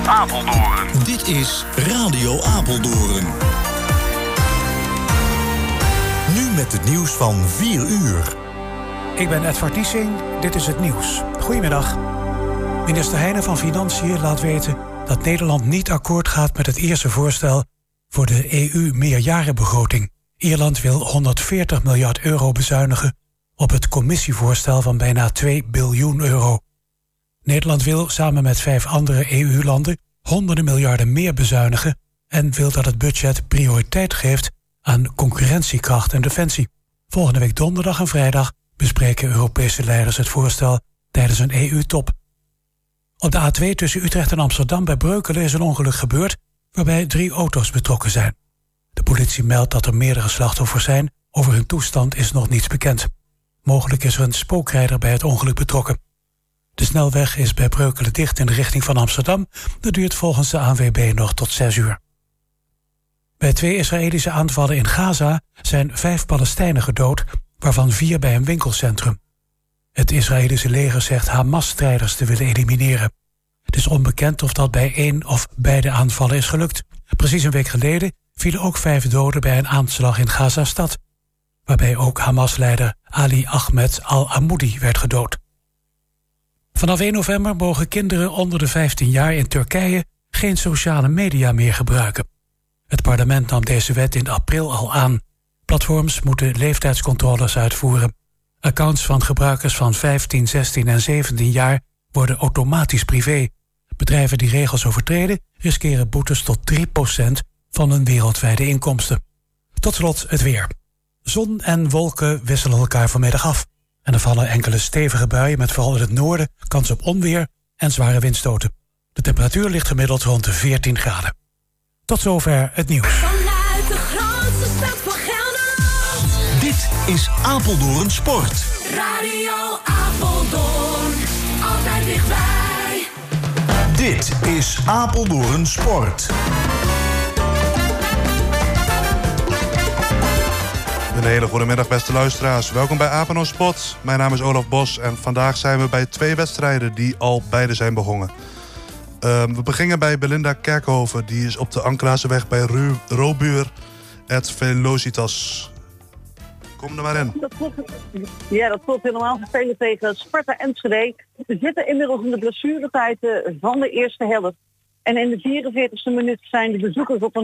Apeldoorn. Dit is Radio Apeldoorn. Nu met het nieuws van 4 uur. Ik ben Edvard Niesing, dit is het nieuws. Goedemiddag. Minister Heijnen van Financiën laat weten dat Nederland niet akkoord gaat met het eerste voorstel voor de EU-meerjarenbegroting. Ierland wil 140 miljard euro bezuinigen op het commissievoorstel van bijna 2 biljoen euro. Nederland wil samen met 5 andere EU-landen honderden miljarden meer bezuinigen en wil dat het budget prioriteit geeft aan concurrentiekracht en defensie. Volgende week donderdag en vrijdag bespreken Europese leiders het voorstel tijdens een EU-top. Op de A2 tussen Utrecht en Amsterdam bij Breukelen is een ongeluk gebeurd waarbij 3 auto's betrokken zijn. De politie meldt dat er meerdere slachtoffers zijn. Over hun toestand is nog niets bekend. Mogelijk is er een spookrijder bij het ongeluk betrokken. De snelweg is bij Breukelen dicht in de richting van Amsterdam. Dat duurt volgens de ANWB nog tot 6 uur. Bij 2 Israëlische aanvallen in Gaza zijn 5 Palestijnen gedood, waarvan 4 bij een winkelcentrum. Het Israëlische leger zegt Hamas-strijders te willen elimineren. Het is onbekend of dat bij 1 of beide aanvallen is gelukt. Precies een week geleden vielen ook 5 doden bij een aanslag in Gaza-stad, waarbij ook Hamas-leider Ali Ahmed al-Amoudi werd gedood. Vanaf 1 november mogen kinderen onder de 15 jaar in Turkije geen sociale media meer gebruiken. Het parlement nam deze wet in april al aan. Platforms moeten leeftijdscontroles uitvoeren. Accounts van gebruikers van 15, 16 en 17 jaar worden automatisch privé. Bedrijven die regels overtreden riskeren boetes tot 3% van hun wereldwijde inkomsten. Tot slot het weer. Zon en wolken wisselen elkaar vanmiddag af. En er vallen enkele stevige buien met vooral in het noorden kans op onweer en zware windstoten. De temperatuur ligt gemiddeld rond de 14 graden. Tot zover het nieuws. Vanuit de grootste stad van Gelderland. Dit is Apeldoorn Sport. Radio Apeldoorn, altijd dichtbij. Dit is Apeldoorn Sport. Een hele goede middag, beste luisteraars. Welkom bij Apeldoorn Sport. Mijn naam is Olaf Bos en vandaag zijn we bij 2 wedstrijden die al beide zijn begonnen. We beginnen bij Belinda Kerkhoven. Die is op de Ankraseweg bij Robuur et Velocitas. Kom er maar in. Dat klopt helemaal. We spelen tegen Sparta Enschede. We zitten inmiddels in de blessuretijd van de eerste helft. En in de 44e minuut zijn de bezoekers op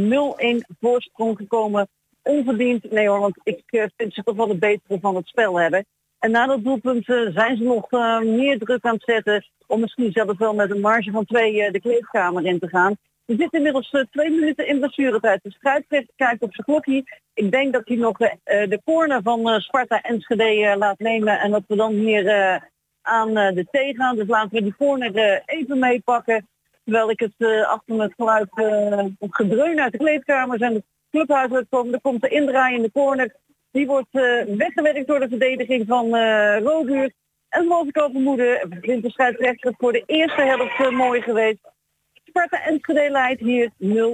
een 0-1 voorsprong gekomen. Onverdiend. Nee hoor, want ik vind ze toch wel het betere van het spel hebben. En na dat doelpunt zijn ze nog meer druk aan het zetten. Om misschien zelfs wel met een marge van 2 de kleedkamer in te gaan. We zitten inmiddels 2 minuten in blessuretijd. De scheidsrechter kijkt op zijn klokje. Ik denk dat hij nog de corner van Sparta Enschede laat nemen. En dat we dan hier aan de thee gaan. Dus laten we die corner even meepakken. Terwijl ik het achter me het geluid op gedreun uit de kleedkamers en de clubhuis uitkomen. Er komt de indraai in de corner. Die wordt weggewerkt door de verdediging van Robuur. En zoals ik al vermoedde, vindt de scheidsrechter voor de eerste helft mooi geweest. Sparta Enschede leidt hier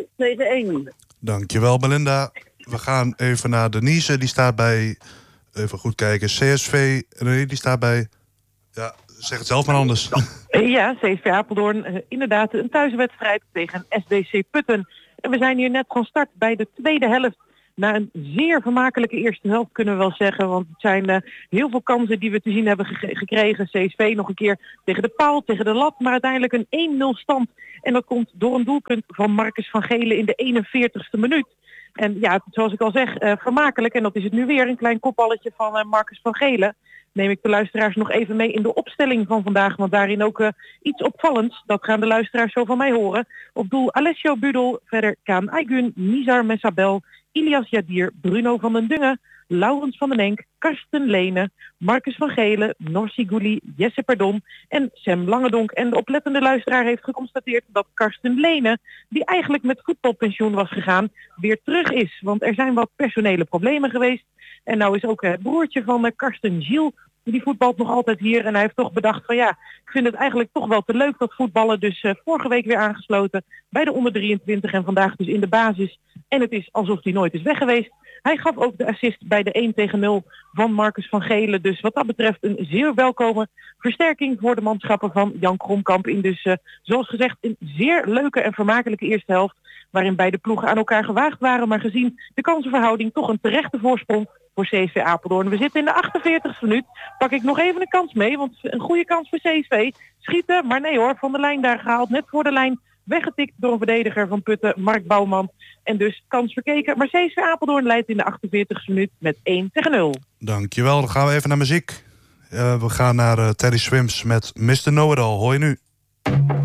0-1. Dankjewel, Belinda. We gaan even naar Denise. Die staat bij, even goed kijken, CSV. Nee, die staat bij, ja, zeg het zelf maar anders. Ja, CSV Apeldoorn. Inderdaad, een thuiswedstrijd tegen SDC Putten. En we zijn hier net van start bij de tweede helft. Na een zeer vermakelijke eerste helft kunnen we wel zeggen. Want het zijn heel veel kansen die we te zien hebben gekregen. CSV nog een keer tegen de paal, tegen de lat. Maar uiteindelijk een 1-0 stand. En dat komt door een doelpunt van Marcus van Gelen in de 41ste minuut. En ja, zoals ik al zeg, vermakelijk. En dat is het nu weer, een klein kopballetje van Marcus van Gelen. Neem ik de luisteraars nog even mee in de opstelling van vandaag. Want daarin ook iets opvallends. Dat gaan de luisteraars zo van mij horen. Op doel Alessio Budel, verder Kaan Aygun, Nizar Messabel, Ilias Jadir, Bruno van den Dungen, Laurens van den Enk, Karsten Lene, Marcus van Gelen, Norsi Gouli, Jesse Perdon en Sam Langedonk. En de oplettende luisteraar heeft geconstateerd dat Karsten Lene, die eigenlijk met voetbalpensioen was gegaan, weer terug is. Want er zijn wat personele problemen geweest. En nou is ook het broertje van Karsten, Gilles, die voetbalt nog altijd hier. En hij heeft toch bedacht van ja, ik vind het eigenlijk toch wel te leuk dat voetballen. Dus vorige week weer aangesloten bij de onder 23 en vandaag dus in de basis. En het is alsof hij nooit is weg geweest. Hij gaf ook de assist bij de 1-0 van Marcus van Gelen. Dus wat dat betreft een zeer welkome versterking voor de manschappen van Jan Kromkamp. In dus, zoals gezegd, een zeer leuke en vermakelijke eerste helft. Waarin beide ploegen aan elkaar gewaagd waren. Maar gezien de kansenverhouding toch een terechte voorsprong voor CSV Apeldoorn. We zitten in de 48e minuut. Pak ik nog even een kans mee. Want een goede kans voor CSV. Schieten, maar nee hoor. Van de lijn daar gehaald. Net voor de lijn. Weggetikt door een verdediger van Putten, Mark Bouwman. En dus kans verkeken. Maar CSV Apeldoorn leidt in de 48e minuut met 1-0. Dankjewel. Dan gaan we even naar muziek. We gaan naar Teddy Swims met Mr. Know-It-All. Hoor je nu?